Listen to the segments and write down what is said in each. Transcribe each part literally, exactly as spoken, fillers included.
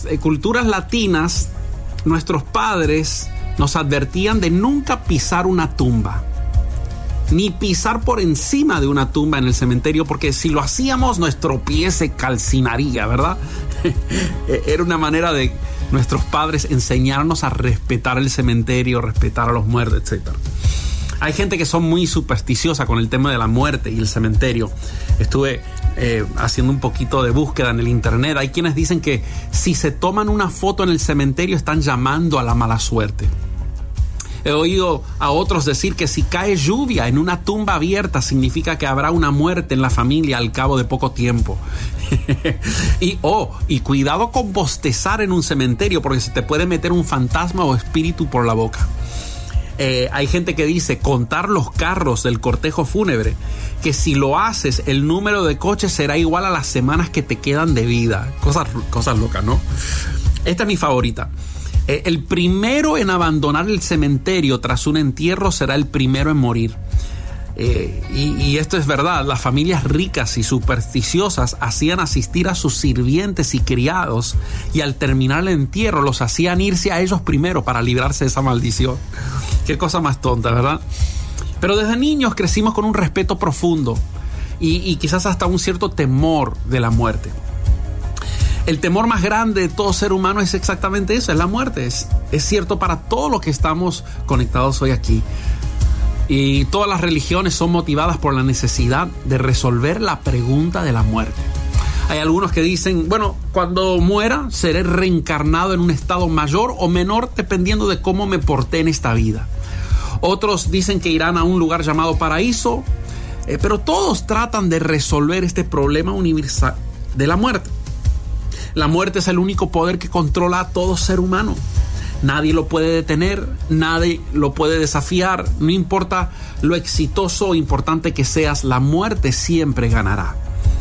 eh, culturas latinas, nuestros padres nos advertían de nunca pisar una tumba, ni pisar por encima de una tumba en el cementerio, porque si lo hacíamos nuestro pie se calcinaría, ¿verdad? Era una manera de nuestros padres enseñarnos a respetar el cementerio, respetar a los muertos, etcétera. Hay gente que son muy supersticiosa con el tema de la muerte y el cementerio. Estuve eh, haciendo un poquito de búsqueda en el internet. Hay quienes dicen que si se toman una foto en el cementerio están llamando a la mala suerte. He oído a otros decir que si cae lluvia en una tumba abierta significa que habrá una muerte en la familia al cabo de poco tiempo. y, oh, y cuidado con bostezar en un cementerio porque se te puede meter un fantasma o espíritu por la boca. Eh, hay gente que dice contar los carros del cortejo fúnebre, que si lo haces el número de coches será igual a las semanas que te quedan de vida. Cosas, cosas locas, ¿no? Esta es mi favorita. Eh, el primero en abandonar el cementerio tras un entierro será el primero en morir. Eh, y, y esto es verdad. Las familias ricas y supersticiosas hacían asistir a sus sirvientes y criados y al terminar el entierro los hacían irse a ellos primero para librarse de esa maldición. Qué cosa más tonta, ¿verdad? Pero desde niños crecimos con un respeto profundo y, y quizás hasta un cierto temor de la muerte. El temor más grande de todo ser humano es exactamente eso, es la muerte. Es, es cierto para todos los que estamos conectados hoy aquí. Y todas las religiones son motivadas por la necesidad de resolver la pregunta de la muerte. Hay algunos que dicen, bueno, cuando muera seré reencarnado en un estado mayor o menor dependiendo de cómo me porté en esta vida. Otros dicen que irán a un lugar llamado paraíso, eh, pero todos tratan de resolver este problema universal de la muerte. La muerte es el único poder que controla a todo ser humano. Nadie lo puede detener, nadie lo puede desafiar. No importa lo exitoso o importante que seas, la muerte siempre ganará.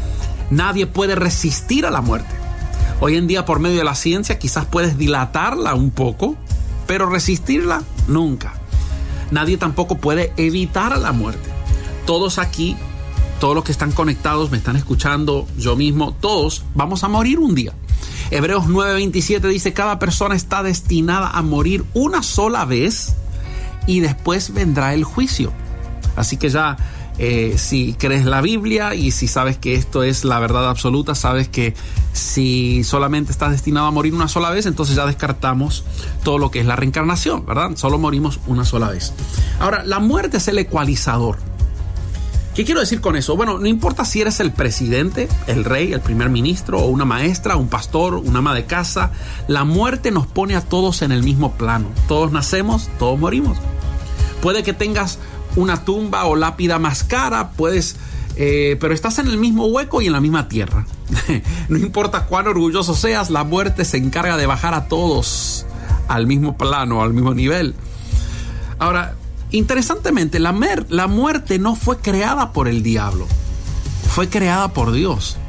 Nadie puede resistir a la muerte. Hoy en día, por medio de la ciencia, quizás puedes dilatarla un poco, pero resistirla nunca. Nadie tampoco puede evitar a la muerte. Todos aquí, todos los que están conectados, me están escuchando, yo mismo, todos vamos a morir un día. Hebreos nueve veintisiete dice, cada persona está destinada a morir una sola vez y después vendrá el juicio. Así que ya eh, si crees la Biblia y si sabes que esto es la verdad absoluta, sabes que si solamente estás destinado a morir una sola vez, entonces ya descartamos todo lo que es la reencarnación, ¿verdad? Solo morimos una sola vez. Ahora, la muerte es el ecualizador. ¿Qué quiero decir con eso? Bueno, no importa si eres el presidente, el rey, el primer ministro, o una maestra, un pastor, una ama de casa, la muerte nos pone a todos en el mismo plano. Todos nacemos, todos morimos. Puede que tengas una tumba o lápida más cara, puedes, eh, pero estás en el mismo hueco y en la misma tierra. No importa cuán orgulloso seas, la muerte se encarga de bajar a todos al mismo plano, al mismo nivel. Ahora, interesantemente, la, mer- la muerte no fue creada por el diablo, fue creada por Dios.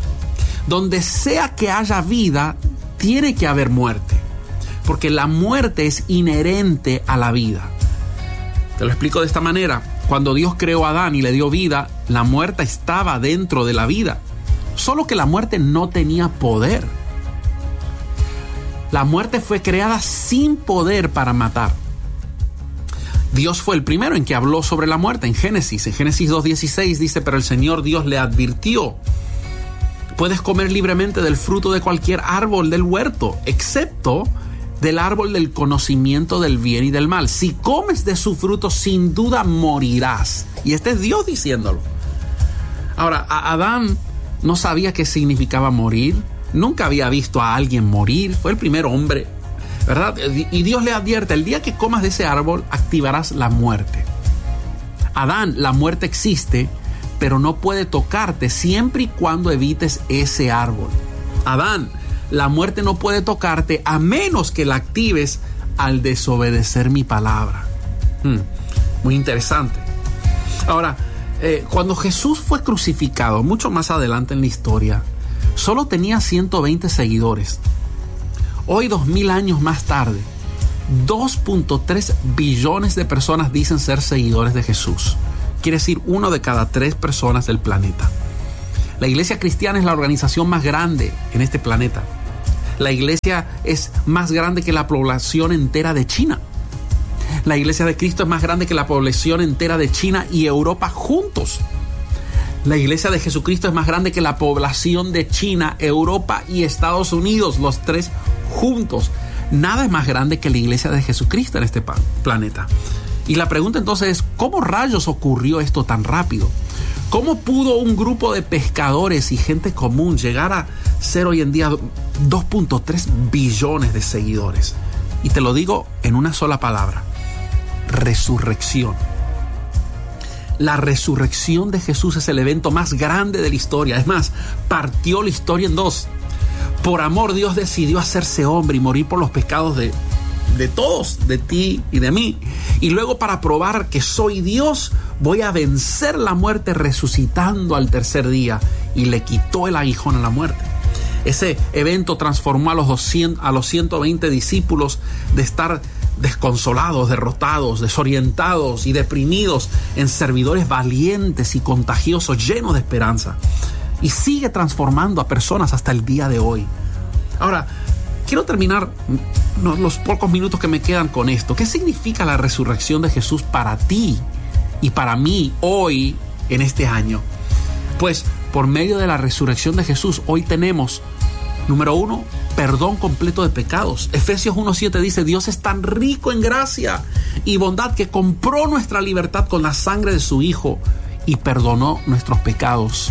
Donde sea que haya vida, tiene que haber muerte, porque la muerte es inherente a la vida. Te lo explico de esta manera. Cuando Dios creó a Adán y le dio vida, la muerte estaba dentro de la vida, solo que la muerte no tenía poder. La muerte fue creada sin poder para matar. Dios fue el primero en que habló sobre la muerte en Génesis. En Génesis dos dieciséis dice, pero el Señor Dios le advirtió, puedes comer libremente del fruto de cualquier árbol del huerto, excepto del árbol del conocimiento del bien y del mal. Si comes de su fruto, sin duda morirás. Y este es Dios diciéndolo. Ahora, Adán no sabía qué significaba morir. Nunca había visto a alguien morir. Fue el primer hombre, ¿verdad? Y Dios le advierte, el día que comas de ese árbol, activarás la muerte. Adán, la muerte existe, pero no puede tocarte siempre y cuando evites ese árbol. Adán, la muerte no puede tocarte a menos que la actives al desobedecer mi palabra. Hmm, muy interesante. Ahora, eh, cuando Jesús fue crucificado, mucho más adelante en la historia, solo tenía ciento veinte seguidores. Hoy, dos mil años más tarde, dos punto tres billones de personas dicen ser seguidores de Jesús. Quiere decir uno de cada tres personas del planeta. La Iglesia Cristiana es la organización más grande en este planeta. La iglesia es más grande que la población entera de China. La iglesia de Cristo es más grande que la población entera de China y Europa juntos. La iglesia de Jesucristo es más grande que la población de China, Europa y Estados Unidos, los tres juntos. Nada es más grande que la iglesia de Jesucristo en este planeta. Y la pregunta entonces es, ¿cómo rayos ocurrió esto tan rápido? ¿Cómo pudo un grupo de pescadores y gente común llegar a ser hoy en día dos punto tres billones de seguidores? Y te lo digo en una sola palabra: resurrección. La resurrección de Jesús es el evento más grande de la historia. Es más, partió la historia en dos. Por amor, Dios decidió hacerse hombre y morir por los pecados de, de todos, de ti y de mí. Y luego, para probar que soy Dios, voy a vencer la muerte resucitando al tercer día. Y le quitó el aguijón a la muerte. Ese evento transformó a los, doscientos, a los ciento veinte discípulos de estar desconsolados, derrotados, desorientados y deprimidos en servidores valientes y contagiosos, llenos de esperanza. Y sigue transformando a personas hasta el día de hoy. Ahora, quiero terminar los pocos minutos que me quedan con esto. ¿Qué significa la resurrección de Jesús para ti y para mí hoy, en este año? Pues por medio de la resurrección de Jesús, hoy tenemos, número uno, perdón completo de pecados. Efesios uno siete dice: Dios es tan rico en gracia y bondad que compró nuestra libertad con la sangre de su Hijo y perdonó nuestros pecados.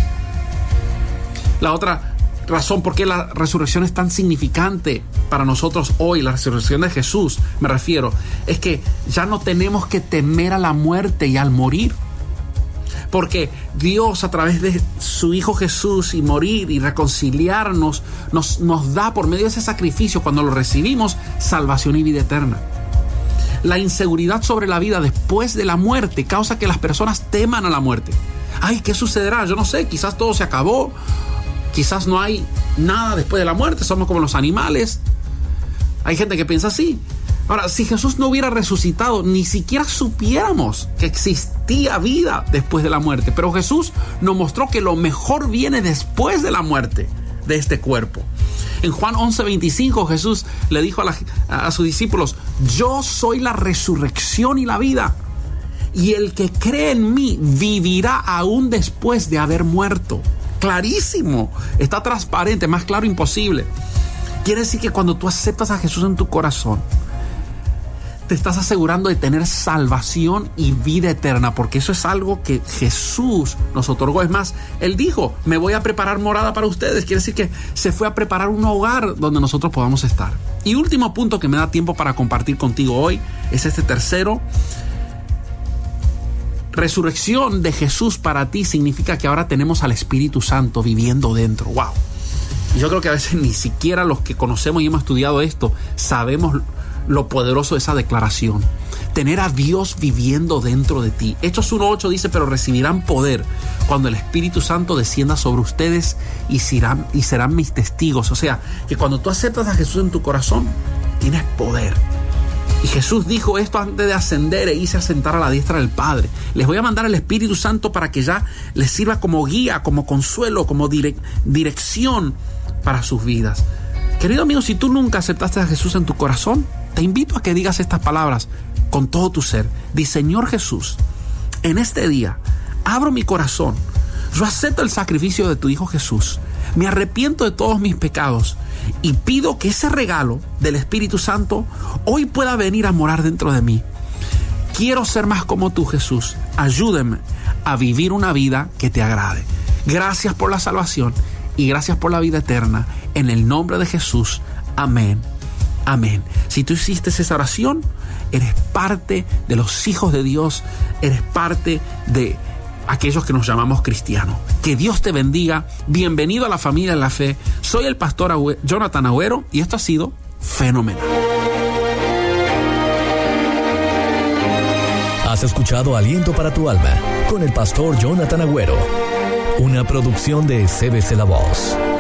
La otra razón por qué la resurrección es tan significante para nosotros hoy, la resurrección de Jesús, me refiero, es que ya no tenemos que temer a la muerte y al morir. Porque Dios, a través de su Hijo Jesús y morir y reconciliarnos, nos, nos da por medio de ese sacrificio, cuando lo recibimos, salvación y vida eterna. La inseguridad sobre la vida después de la muerte causa que las personas teman a la muerte. Ay, ¿qué sucederá? Yo no sé, quizás todo se acabó, quizás no hay nada después de la muerte, somos como los animales. Hay gente que piensa así. Ahora, si Jesús no hubiera resucitado, ni siquiera supiéramos que existía vida después de la muerte. Pero Jesús nos mostró que lo mejor viene después de la muerte de este cuerpo. En Juan once veinticinco, Jesús le dijo a, la, a sus discípulos: yo soy la resurrección y la vida. Y el que cree en mí vivirá aún después de haber muerto. Clarísimo, está transparente, más claro imposible. Quiere decir que cuando tú aceptas a Jesús en tu corazón, te estás asegurando de tener salvación y vida eterna, porque eso es algo que Jesús nos otorgó. Es más, Él dijo: me voy a preparar morada para ustedes. Quiere decir que se fue a preparar un hogar donde nosotros podamos estar. Y último punto que me da tiempo para compartir contigo hoy es este tercero. Resurrección de Jesús para ti significa que ahora tenemos al Espíritu Santo viviendo dentro. ¡Wow! Y yo creo que a veces ni siquiera los que conocemos y hemos estudiado esto sabemos lo poderoso de esa declaración. Tener a Dios viviendo dentro de ti. Hechos uno ocho dice: pero recibirán poder cuando el Espíritu Santo descienda sobre ustedes y serán, y serán mis testigos. O sea, que cuando tú aceptas a Jesús en tu corazón, tienes poder. Y Jesús dijo esto antes de ascender e irse a sentar a la diestra del Padre: les voy a mandar el Espíritu Santo para que ya les sirva como guía, como consuelo, como direc- dirección para sus vidas. Querido amigo, si tú nunca aceptaste a Jesús en tu corazón, te invito a que digas estas palabras con todo tu ser. Di: Señor Jesús, en este día abro mi corazón. Yo acepto el sacrificio de tu Hijo Jesús. Me arrepiento de todos mis pecados y pido que ese regalo del Espíritu Santo hoy pueda venir a morar dentro de mí. Quiero ser más como tú, Jesús. Ayúdame a vivir una vida que te agrade. Gracias por la salvación y gracias por la vida eterna. En el nombre de Jesús. Amén. Amén. Si tú hiciste esa oración, eres parte de los hijos de Dios. Eres parte de aquellos que nos llamamos cristianos. Que Dios te bendiga. Bienvenido a la familia de la fe. Soy el pastor Agüe- Jonathan Agüero y esto ha sido fenomenal. Has escuchado Aliento para tu Alma con el pastor Jonathan Agüero, una producción de C B C La Voz.